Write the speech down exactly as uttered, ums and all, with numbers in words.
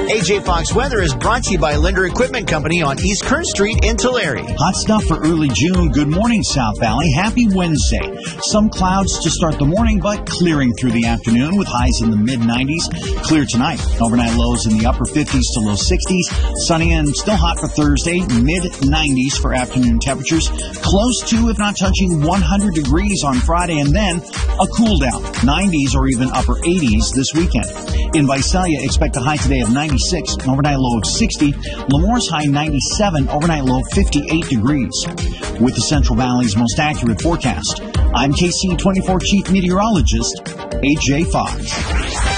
A J Fox Weather is brought to you by Linder Equipment Company on East Kern Street in Tulare. Hot stuff for early June. Good morning, South Valley. Happy Wednesday. Some clouds to start the morning, but clearing through the afternoon with highs in the mid nineties. Clear tonight. Overnight lows in the upper fifties to low sixties. Sunny and still hot for Thursday. Mid nineties for afternoon temperatures. Close to, if not touching, one hundred degrees on Friday, and then a cool down. nineties or even upper eighties this weekend. In Visalia, expect a high today of ninety-six, overnight low of sixty. Lemore's high ninety-seven, overnight low fifty-eight degrees. With the Central Valley's most accurate forecast, I'm K C twenty-four Chief Meteorologist A J Fox.